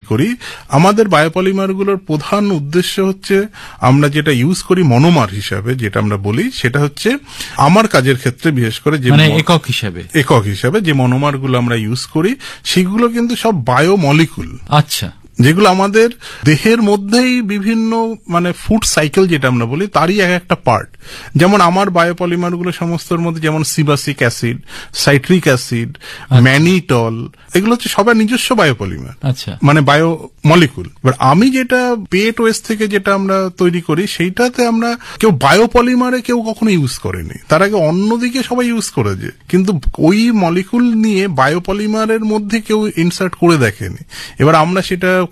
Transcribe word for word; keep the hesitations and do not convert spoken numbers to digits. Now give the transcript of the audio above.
করি, আমাদের বায়োপলিমারগুলোর প্রধান উদ্দেশ্য হচ্ছে আমরা যেটা ইউজ করি মনোমার হিসাবে, যেটা আমরা বলি সেটা হচ্ছে আমার কাজের ক্ষেত্রে বিশেষ করে যে মানে একক হিসাবে একক হিসাবে যে মনোমারগুলো আমরা ইউজ করি সেগুলো কিন্তু সব বায়োমলিকুল। আচ্ছা, যেগুলো আমাদের দেহের মধ্যেই বিভিন্ন মানে ফুড সাইকেল যেটা আমরা বলি তারই এক একটা পার্ট। যেমন আমার বায়োপলিমারগুলো সমস্তর মধ্যে যেমন সিবাসিক অ্যাসিড, সাইট্রিক অ্যাসিড, ম্যানিটল, এগুলো হচ্ছে সবার নিজস্ব বায়োপলিমার, আচ্ছা, মানে বায়োমলিকুল। এবার আমি যেটা পেট ওয়েস্ট থেকে যেটা আমরা তৈরি করি সেইটাতে আমরা কেউ বায়োপলিমারে কেউ কখনো ইউজ করেনি, তার আগে অন্যদিকে সবাই ইউজ করেছে, কিন্তু ওই মলিকুল নিয়ে বায়োপলিমারের মধ্যে কেউ ইনসার্ট করে দেখেনি। এবার আমরা সেটা